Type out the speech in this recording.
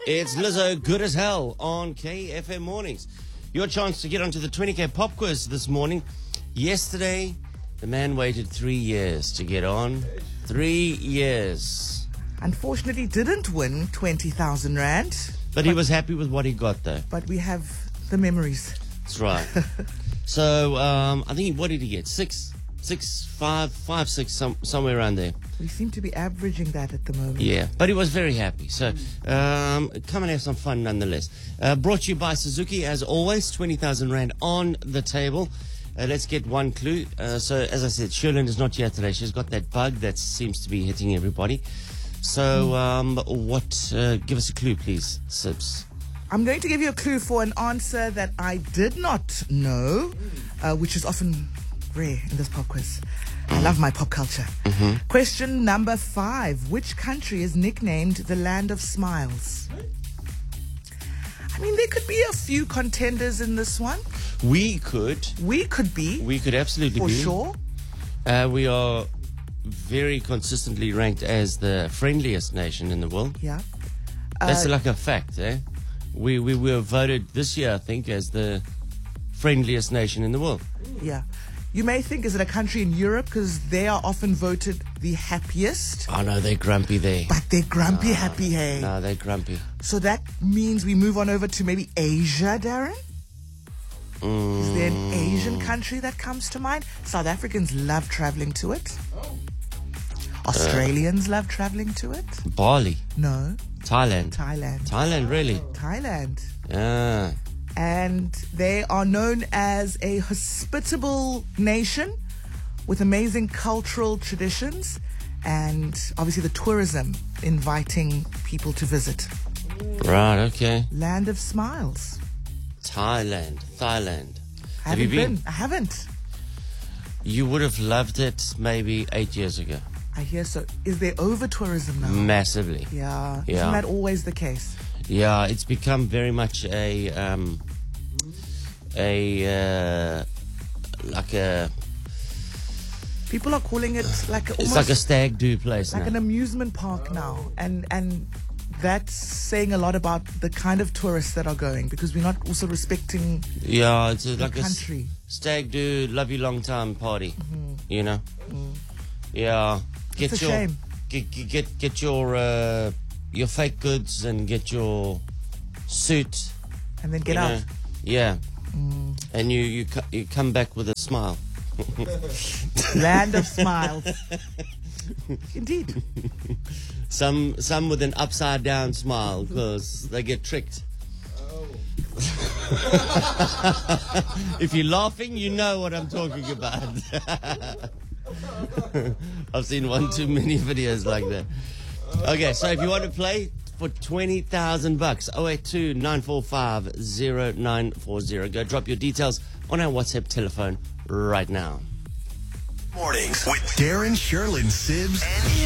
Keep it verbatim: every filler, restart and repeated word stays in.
It's Lizzo, Good as Hell, on K F M Mornings. Your chance to get onto the twenty K pop quiz this morning. Yesterday, the man waited three years to get on. Three years. Unfortunately, didn't win twenty thousand rand. But, but he was happy with what he got, though. But we have the memories. That's right. So, um, I think, what did he get? Six, six, five, five, six, some, somewhere around there. We seem to be averaging that at the moment. Yeah, but he was very happy. So, um, come and have some fun nonetheless. Uh, brought to you by Suzuki, as always, twenty thousand rand on the table. Uh, let's get one clue. Uh, so, as I said, Sherlyn is not here today. She's got that bug that seems to be hitting everybody. So, um, what, uh, give us a clue, please, Sibs. I'm going to give you a clue for an answer that I did not know, uh, which is often rare in this pop quiz. I love my pop culture. Mm-hmm. Question number five. Which country is nicknamed the Land of Smiles? I mean, there could be a few contenders in this one. We could. We could be. We could absolutely for be. For sure. Uh, we are very consistently ranked as the friendliest nation in the world. Yeah. That's uh, like a fact, eh? We, we were voted this year, I think, as the friendliest nation in the world. Yeah. You may think, is it a country in Europe? Because they are often voted the happiest. Oh, no, they're grumpy there. But they're grumpy no, happy, hey? No, they're grumpy. So that means we move on over to maybe Asia, Darren? Mm. Is there an Asian country that comes to mind? South Africans love traveling to it. Australians uh, love traveling to it. Bali. No. Thailand. Thailand. Thailand, really? Thailand. Yeah. And they are known as a hospitable nation with amazing cultural traditions and obviously the tourism inviting people to visit. Right, okay. Land of Smiles. Thailand. Thailand. I have you been? been? I haven't. You would have loved it maybe eight years ago. I hear so. Is there over tourism now? Massively. Yeah. yeah. Isn't that always the case? Yeah, it's become very much a um, a uh, like a. People are calling it like a, it's like a stag do place, like now. an amusement park now, and and that's saying a lot about the kind of tourists that are going because we're not also respecting. Yeah, it's a, the like country. a stag do love you long time party, mm-hmm. you know. Mm. Yeah, get it's a your shame. Get get get your uh, your fake goods and get your suit, and then get you out. know? Yeah, mm. and you you you come back with a smile. Land of Smiles. Indeed. Some some with an upside down smile because they get tricked. Oh. If you're laughing, you know what I'm talking about. I've seen one too many videos like that. Okay, so if you want to play for twenty thousand bucks, oh eight two, nine four five, oh nine four oh. Go drop your details on our WhatsApp telephone right now. Mornings with Darren, Sherlyn, Sibs, and